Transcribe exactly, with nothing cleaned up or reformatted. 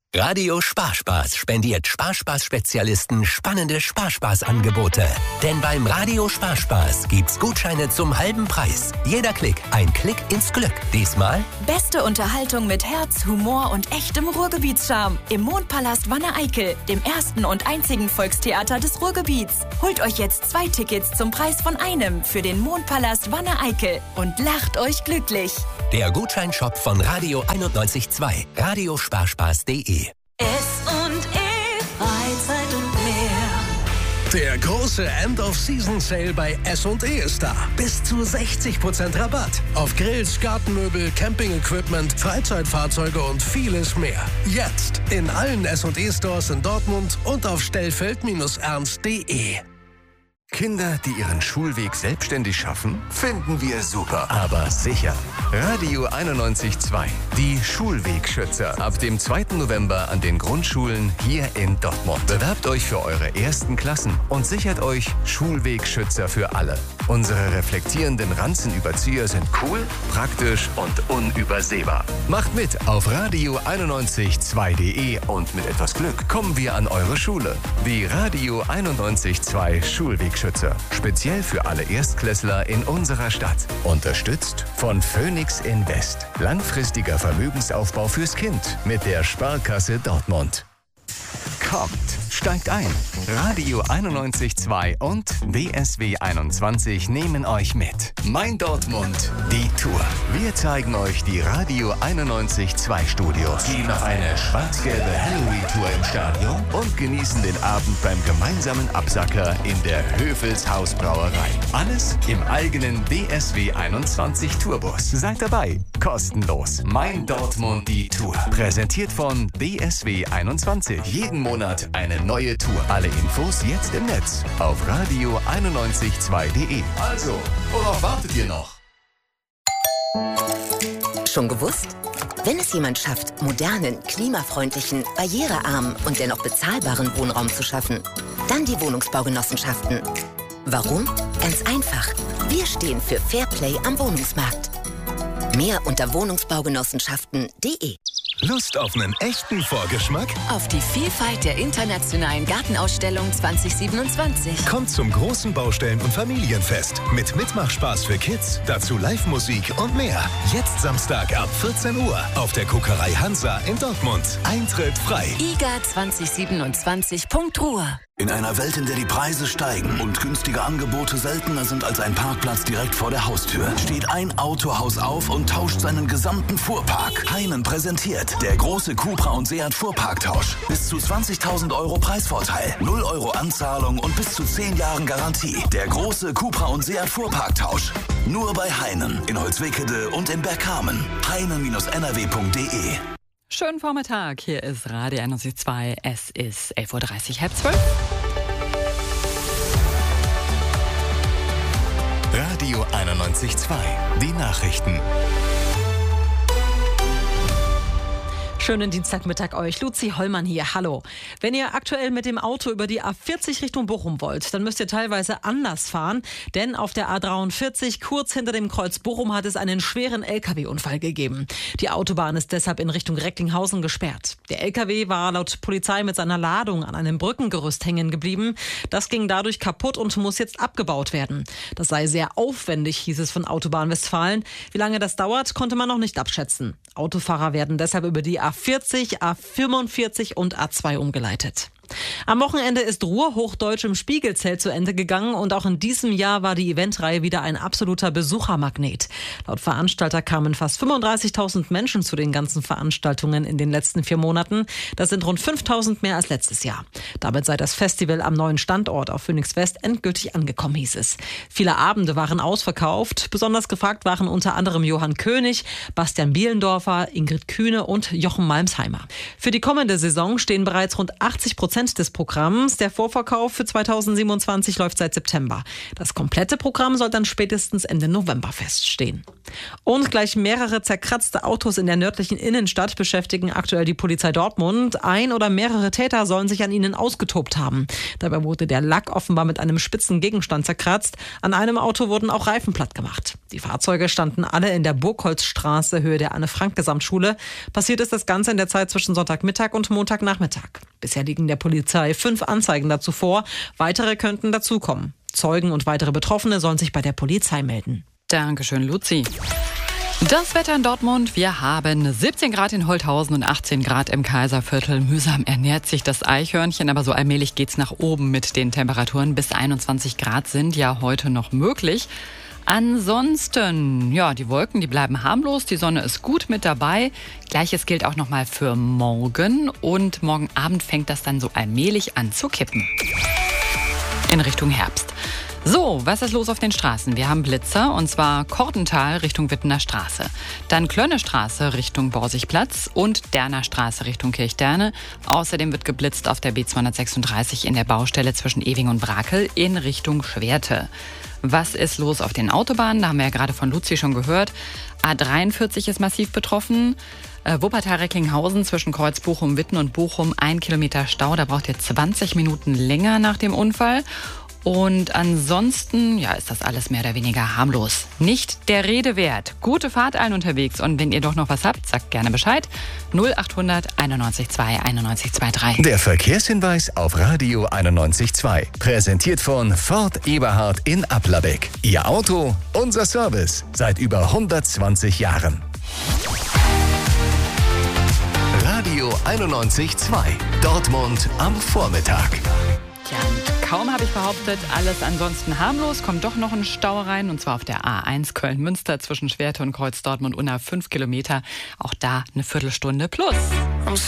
Radio Sparspaß spendiert Sparspaß-Spezialisten spannende Sparspaß-Angebote. Denn beim Radio Sparspaß gibt's Gutscheine zum halben Preis. Jeder Klick, ein Klick ins Glück. Diesmal beste Unterhaltung mit Herz, Humor und echtem Ruhrgebietscharme im Mondpalast Wanne-Eickel, dem ersten und einzigen Volkstheater des Ruhrgebiets. Holt euch jetzt zwei Tickets zum Preis von einem für den Mondpalast Wanne-Eickel und lacht euch glücklich. Der Gutscheinshop von Radio einundneunzig Komma zwei, radiosparspaß punkt de. S und E, Freizeit und mehr. Der große End-of-Season-Sale bei S und E ist da. Bis zu sechzig Prozent Rabatt. Auf Grills, Gartenmöbel, Camping-Equipment, Freizeitfahrzeuge und vieles mehr. Jetzt in allen S und E-Stores in Dortmund und auf stellfeld Bindestrich ernst punkt de. Kinder, die ihren Schulweg selbstständig schaffen, finden wir super, aber sicher. Radio einundneunzig Komma zwei, die Schulwegschützer. Ab dem zweiten November an den Grundschulen hier in Dortmund. Bewerbt euch für eure ersten Klassen und sichert euch Schulwegschützer für alle. Unsere reflektierenden Ranzenüberzieher sind cool, praktisch und unübersehbar. Macht mit auf radio einundneunzig Komma zwei punkt de und mit etwas Glück kommen wir an eure Schule. Die Radio einundneunzig Komma zwei Schulwegschützer. Speziell für alle Erstklässler in unserer Stadt. Unterstützt von Phoenix Invest. Langfristiger Vermögensaufbau fürs Kind mit der Sparkasse Dortmund. Kommt, steigt ein. Radio einundneunzig Komma zwei und B S W einundzwanzig nehmen euch mit. Mein Dortmund, die Tour. Wir zeigen euch die Radio einundneunzig Komma zwei Studios. Gehen auf eine schwarz-gelbe Halloween-Tour im Stadion und genießen den Abend beim gemeinsamen Absacker in der Höfels Hausbrauerei. Alles im eigenen B S W einundzwanzig Tourbus. Seid dabei, kostenlos. Mein Dortmund, die Tour. Präsentiert von B S W einundzwanzig. Jeden Monat eine neue Tour. Alle Infos jetzt im Netz auf radio einundneunzig Komma zwei punkt de. Also, worauf wartet ihr noch? Schon gewusst? Wenn es jemand schafft, modernen, klimafreundlichen, barrierearmen und dennoch bezahlbaren Wohnraum zu schaffen, dann die Wohnungsbaugenossenschaften. Warum? Ganz einfach. Wir stehen für Fairplay am Wohnungsmarkt. Mehr unter wohnungsbaugenossenschaften punkt de. Lust auf einen echten Vorgeschmack? Auf die Vielfalt der internationalen Gartenausstellung zwanzig siebenundzwanzig. Kommt zum großen Baustellen- und Familienfest mit Mitmachspaß für Kids, dazu Live-Musik und mehr. Jetzt Samstag ab vierzehn Uhr auf der Kokerei Hansa in Dortmund. Eintritt frei. I G A zwanzig siebenundzwanzig Punkt Ruhr. In einer Welt, in der die Preise steigen und günstige Angebote seltener sind als ein Parkplatz direkt vor der Haustür, steht ein Autohaus auf und tauscht seinen gesamten Fuhrpark. Heinen präsentiert der große Cupra und Seat Fuhrparktausch. Bis zu zwanzigtausend Euro Preisvorteil, null Euro Anzahlung und bis zu zehn Jahren Garantie. Der große Cupra und Seat Fuhrparktausch. Nur bei Heinen in Holzwickede und in Bergkamen. heinen Bindestrich n r w punkt de. Schönen Vormittag, hier ist Radio einundneunzig Komma zwei, es ist elf Uhr dreißig, halb zwölf. Radio einundneunzig Komma zwei, die Nachrichten. Schönen Dienstagmittag euch. Luzi Hollmann hier. Hallo. Wenn ihr aktuell mit dem Auto über die A vierzig Richtung Bochum wollt, dann müsst ihr teilweise anders fahren. Denn auf der A dreiundvierzig, kurz hinter dem Kreuz Bochum, hat es einen schweren L K W-Unfall gegeben. Die Autobahn ist deshalb in Richtung Recklinghausen gesperrt. Der L K W war laut Polizei mit seiner Ladung an einem Brückengerüst hängen geblieben. Das ging dadurch kaputt und muss jetzt abgebaut werden. Das sei sehr aufwendig, hieß es von Autobahn Westfalen. Wie lange das dauert, konnte man noch nicht abschätzen. Autofahrer werden deshalb über die A vierzig, A fünfundvierzig und A zwei umgeleitet. Am Wochenende ist Ruhrhochdeutsch im Spiegelzelt zu Ende gegangen und auch in diesem Jahr war die Eventreihe wieder ein absoluter Besuchermagnet. Laut Veranstalter kamen fast fünfunddreißigtausend Menschen zu den ganzen Veranstaltungen in den letzten vier Monaten. Das sind rund fünftausend mehr als letztes Jahr. Damit sei das Festival am neuen Standort auf Phoenix West endgültig angekommen, hieß es. Viele Abende waren ausverkauft. Besonders gefragt waren unter anderem Johann König, Bastian Bielendorfer, Ingrid Kühne und Jochen Malmsheimer. Für die kommende Saison stehen bereits rund achtzig Prozent Prozent des Programms. Der Vorverkauf für zweitausendsiebenundzwanzig läuft seit September. Das komplette Programm soll dann spätestens Ende November feststehen. Und gleich mehrere zerkratzte Autos in der nördlichen Innenstadt beschäftigen aktuell die Polizei Dortmund. Ein oder mehrere Täter sollen sich an ihnen ausgetobt haben. Dabei wurde der Lack offenbar mit einem spitzen Gegenstand zerkratzt. An einem Auto wurden auch Reifen platt gemacht. Die Fahrzeuge standen alle in der Burgholzstraße, Höhe der Anne-Frank-Gesamtschule. Passiert ist das Ganze in der Zeit zwischen Sonntagmittag und Montagnachmittag. Bisher liegen der Polizei fünf Anzeigen dazu vor. Weitere könnten dazukommen. Zeugen und weitere Betroffene sollen sich bei der Polizei melden. Dankeschön, Luzi. Das Wetter in Dortmund. Wir haben siebzehn Grad in Holthausen und achtzehn Grad im Kaiserviertel. Mühsam ernährt sich das Eichhörnchen, aber so allmählich geht's nach oben mit den Temperaturen. Bis einundzwanzig Grad sind ja heute noch möglich. Ansonsten, ja, die Wolken, die bleiben harmlos, die Sonne ist gut mit dabei. Gleiches gilt auch nochmal für morgen und morgen Abend fängt das dann so allmählich an zu kippen. In Richtung Herbst. So, was ist los auf den Straßen? Wir haben Blitzer und zwar Kortental Richtung Wittener Straße. Dann Klönnestraße Richtung Borsigplatz und Derner Straße Richtung Kirchderne. Außerdem wird geblitzt auf der B zweihundertsechsunddreißig in der Baustelle zwischen Ewing und Brakel in Richtung Schwerte. Was ist los auf den Autobahnen? Da haben wir ja gerade von Luzi schon gehört. A dreiundvierzig ist massiv betroffen. Äh, Wuppertal-Recklinghausen zwischen Kreuz Bochum-Witten und Bochum ein Kilometer Stau. Da braucht ihr zwanzig Minuten länger nach dem Unfall. Und ansonsten, ja, ist das alles mehr oder weniger harmlos. Nicht der Rede wert. Gute Fahrt allen unterwegs. Und wenn ihr doch noch was habt, sagt gerne Bescheid. null achthundert einundneunzig zwei einundneunzig zweiunddreißig. Der Verkehrshinweis auf Radio einundneunzig Komma zwei. Präsentiert von Ford Eberhard in Applerbeck. Ihr Auto, unser Service. Seit über hundertzwanzig Jahren. Radio einundneunzig Komma zwei. Dortmund am Vormittag. Ja, und kaum habe ich behauptet, alles ansonsten harmlos, kommt doch noch ein Stau rein, und zwar auf der A eins Köln-Münster zwischen Schwerte und Kreuz Dortmund unter fünf Kilometer. Auch da eine Viertelstunde plus.